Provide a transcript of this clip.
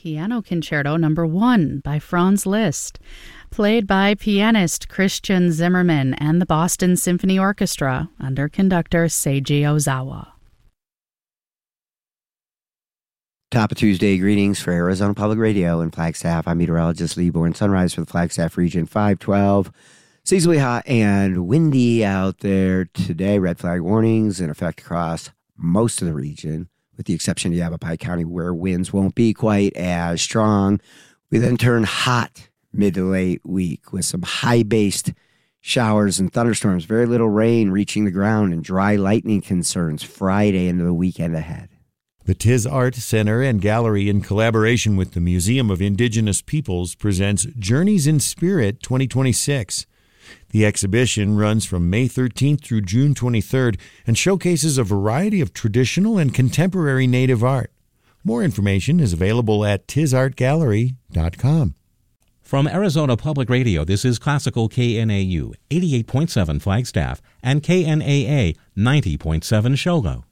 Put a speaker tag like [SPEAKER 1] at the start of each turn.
[SPEAKER 1] Piano Concerto No. 1 by Franz Liszt, played by pianist Christian Zimmermann and the Boston Symphony Orchestra under conductor Seiji Ozawa.
[SPEAKER 2] Top of Tuesday greetings for Arizona Public Radio and Flagstaff. I'm meteorologist Lee Bourne. Sunrise for the Flagstaff region, 512. Seasonally hot and windy out there today. Red flag warnings in effect across most of the region, with the exception of Yavapai County, where winds won't be quite as strong. We then turn hot mid to late week with some high-based showers and thunderstorms. Very little rain reaching the ground and dry lightning concerns Friday into the weekend ahead.
[SPEAKER 3] The Tiz Art Center and Gallery, in collaboration with the Museum of Indigenous Peoples, presents Journeys in Spirit 2026. The exhibition runs from May 13th through June 23rd and showcases a variety of traditional and contemporary Native art. More information is available at tizartgallery.com.
[SPEAKER 4] From Arizona Public Radio, this is Classical KNAU 88.7 Flagstaff and KNAA 90.7 Shogo.